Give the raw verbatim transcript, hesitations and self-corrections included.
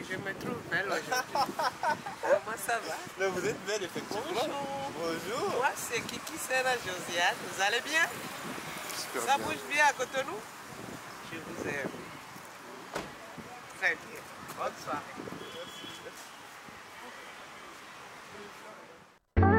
je me trouve belle aujourd'hui. Comment ça va? Mais vous êtes belle, effectivement. Bonjour. Bonjour. Moi, c'est Kiki Serra Josiane. Vous allez bien? Super Ça bien. bouge bien à Cotonou? Je vous aime. Très bien. Bonne soirée. Merci.